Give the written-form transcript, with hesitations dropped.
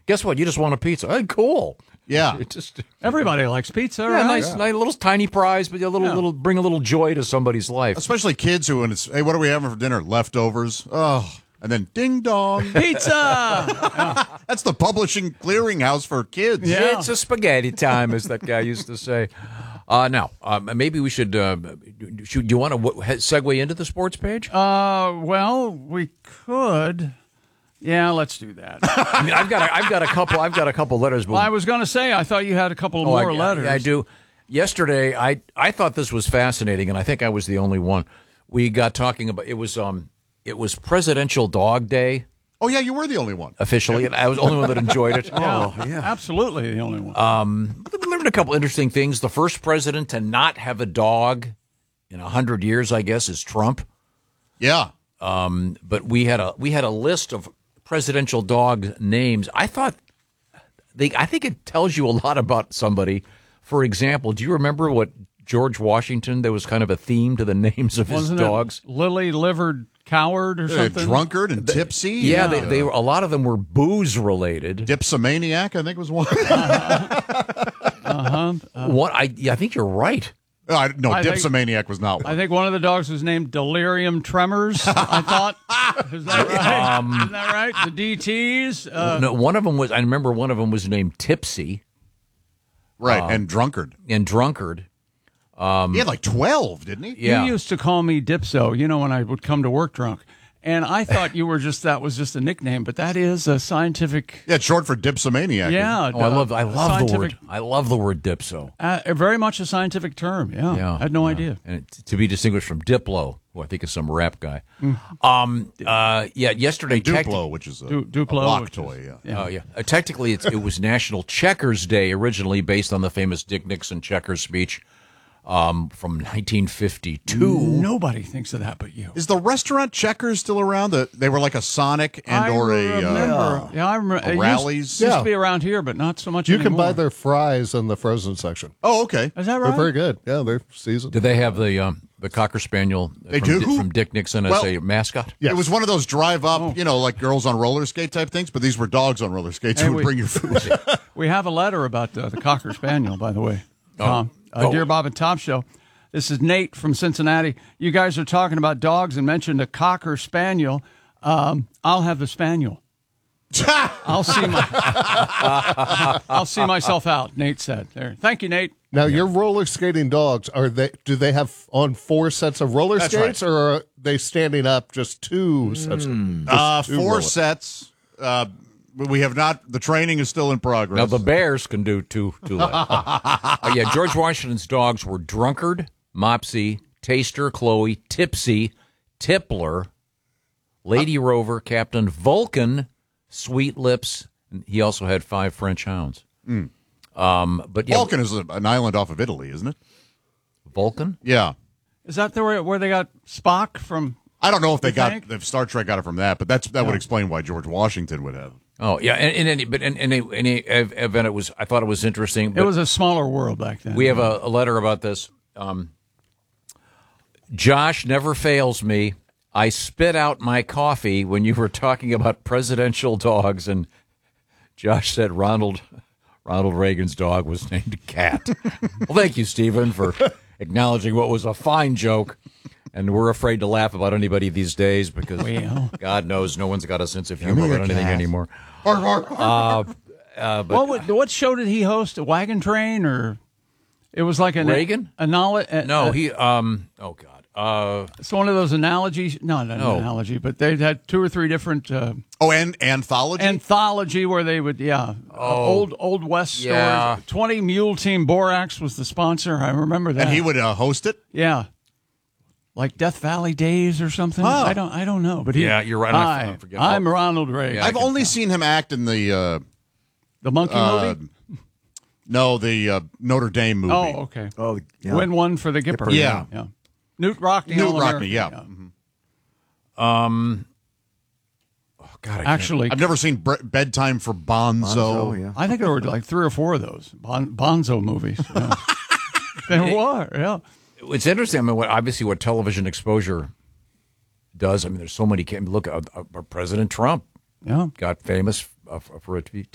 Guess what? You just want a pizza. Hey, cool. Yeah. It just Everybody likes pizza, yeah, right? nice little tiny prize, but bring a little joy to somebody's life. Especially kids who, when it's, hey, what are we having for dinner? Leftovers. Oh, and then ding dong. Pizza! That's the publishing clearinghouse for kids. Yeah. It's a spaghetti time, as that guy used to say. Now, maybe we should. Do you want to segue into the sports page? Well, we could. Yeah, let's do that. I mean, I've got a couple letters. But Well, I was going to say, I thought you had a couple more letters. I do. Yesterday, I thought this was fascinating, and I think I was the only one. We got talking about it was Presidential Dog Day Oh, yeah, you were the only one. officially, and I was the only one that enjoyed it. Yeah, absolutely the only one. But we learned a couple interesting things. The first president to not have a dog in 100 years, I guess, is Trump. Yeah. But we had a list of presidential dog names. I think it tells you a lot about somebody. For example, do you remember what George Washington? There was kind of a theme to the names of his dogs. Lily-livered coward or something? Drunkard and tipsy. Yeah, they were. A lot of them were booze related. Dipsomaniac, I think was one. What? I think you're right. No, I think- Dipsomaniac was not one. I think one of the dogs was named Delirium Tremors, I thought. Is that right? Isn't that right? The DTs? No, one of them was. I remember one of them was named Tipsy Right, and Drunkard. and Drunkard. He had like 12, didn't he? Yeah. You used to call me Dipso, when I would come to work drunk. And I thought that was just a nickname, but that is a scientific. Yeah, it's short for Dipsomaniac. Yeah. Oh, I love the scientific- word. I love the word dipso. Very much a scientific term. Yeah. I had no idea. And to be distinguished from Diplo, who I think is some rap guy. Yesterday Duplo, which is a Duplo, lock which toy. is- Yeah. Oh, yeah. Technically, it was National Checkers Day, originally based on the famous Dick Nixon Checkers speech from 1952. Nobody thinks of that but you. Is the restaurant Checkers still around? They were like a Sonic I or remember. I remember. It Rallies. used to be around here, but not so much You anymore. can buy their fries in the frozen section. Oh, okay. Is that They're right? very good. Yeah, they're seasoned. Did they have the Cocker Spaniel They from, do? from Dick Nixon as a mascot? Yes. It was one of those drive up, like girls on roller skate type things, but these were dogs on roller skates Hey, who would bring your food. We have a letter about the Cocker Spaniel, by the way. Tom. Dear Bob and Tom Show. This is Nate from Cincinnati. You guys are talking about dogs and mentioned a Cocker Spaniel. I'll have the Spaniel. I'll see myself out, Nate said. There. Thank you, Nate. Now, your roller skating dogs, do they have on 4 sets of roller That's skates, right. or are they standing up just 2 sets? Just 2 4 roller- sets. We have not. The training is still in progress. Now, the Bears can do two that. George Washington's dogs were Drunkard, Mopsy, Taster, Chloe, Tipsy, Tippler, Lady Rover, Captain Vulcan, Sweet Lips. And he also had 5 French hounds. But yeah, Vulcan is an island off of Italy, isn't it? Vulcan? Yeah. Is that where they got Spock from? I don't know if think? if Star Trek got it from that, but that would explain why George Washington would have. Oh, yeah. In any event, I thought it was interesting. It But was a smaller world back then. we have a letter about this. Josh never fails me. I spit out my coffee when you were talking about presidential dogs, and Josh said Ronald Reagan's dog was named Cat. Well, thank you, Stephen, for acknowledging what was a fine joke. And we're afraid to laugh about anybody these days because God knows no one's got a sense of humor about anything anymore. But What show did he host? A Wagon Train, or it was like an Reagan? No, he. Oh God. it's one of those analogies. No, not an analogy, but they had 2 or 3 different And anthology. anthology where they would, old West Yeah. stories. 20 Mule Team Borax was the sponsor. I remember that. and he would host it. yeah, like Death Valley Days or something. Oh. I don't know, but Yeah, you're right. I forget. I'm Ronald Reagan. Yeah, I've only seen him act in the The monkey movie. the Notre Dame movie. Oh, okay. Oh, yeah. Win one for the Gipper. Yeah. Newt Rockney. Newt All-American. Rockney. Yeah. Oh God. Actually, I've never seen Bedtime for Bonzo. Bonzo, yeah. I think there were like 3 or 4 of those Bonzo movies. Yeah. There were, yeah. It's interesting. I mean, what television exposure does. I mean, there's so many. Look, President Trump Yeah. got famous for a